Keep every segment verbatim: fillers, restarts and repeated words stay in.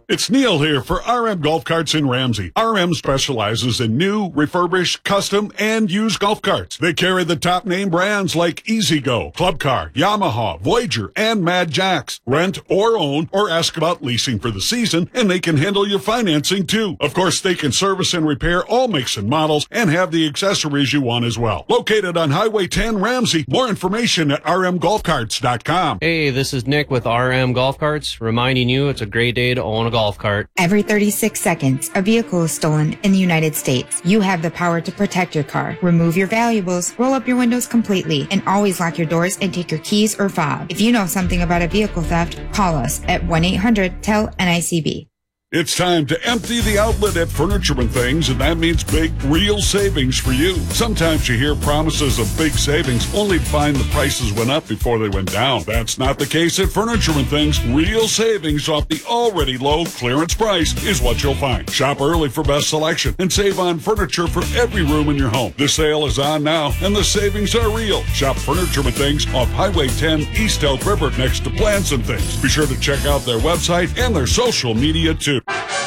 It's Neil here for R M Golf Carts in Ramsey. R M specializes in new, refurbished, custom, and used golf carts. They carry the top name brands like E-Z-Go, Club Car, Yamaha, Voyager, and Mad Jacks. Rent or own or ask about leasing for the season, and they can handle your financing too. Of course, they can service and repair all makes and models and have the accessories you want as well. Located on Highway ten Ramsey. More information at r m golf carts dot com. Hey, this is Nick with R M Golf Carts, reminding you it's a great day to own a golf cart. Every thirty-six seconds, a vehicle is stolen in the United States. You have the power to protect your car. Remove your valuables, roll up your windows completely, and always lock your doors and take your keys or fob. If you know something about a vehicle theft, call us at one eight hundred T E L N I C B. It's time to empty the outlet at Furniture and Things, and that means big, real savings for you. Sometimes you hear promises of big savings only to find the prices went up before they went down. That's not the case at Furniture and Things. Real savings off the already low clearance price is what you'll find. Shop early for best selection and save on furniture for every room in your home. The sale is on now, and the savings are real. Shop Furniture and Things off Highway ten East Elk River next to Plants and Things. Be sure to check out their website and their social media too.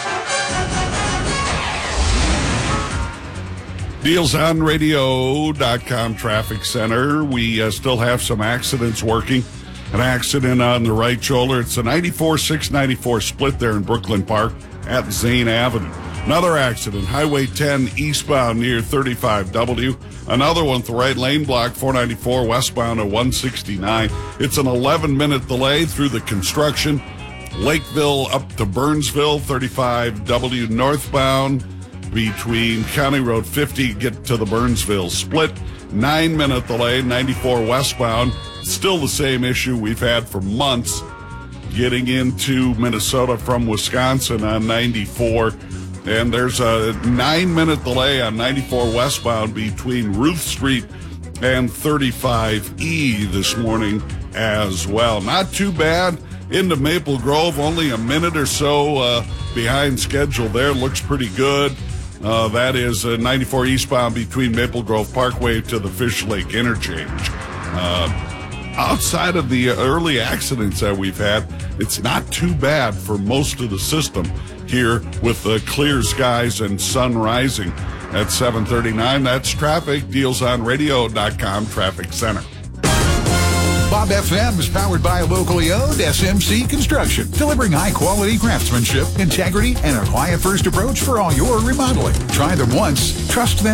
deals on radio dot com Traffic Center. We uh, still have some accidents working. An accident on the right shoulder. It's a ninety-four six ninety-four split there in Brooklyn Park at Zane Avenue. Another accident, Highway ten eastbound near thirty-five W. Another one at the right lane block, four ninety-four westbound at one sixty-nine. It's an eleven minute delay through the construction. Lakeville up to Burnsville, thirty-five W northbound between County Road fifty, get to the Burnsville split. Nine minute delay, ninety-four westbound. Still the same issue we've had for months getting into Minnesota from Wisconsin on ninety-four. And there's a nine minute delay on ninety-four westbound between Ruth Street and thirty-five E this morning as well. Not too bad. Into Maple Grove, only a minute or so uh, behind schedule there. Looks pretty good. Uh, that is uh, ninety-four eastbound between Maple Grove Parkway to the Fish Lake interchange. Uh, outside of the early accidents that we've had, it's not too bad for most of the system here with the clear skies and sun rising at seven thirty-nine. That's traffic. deals on radio dot com Traffic Center. Bob F M is powered by a locally owned S M C Construction, delivering high-quality craftsmanship, integrity, and a client-first approach for all your remodeling. Try them once, trust them.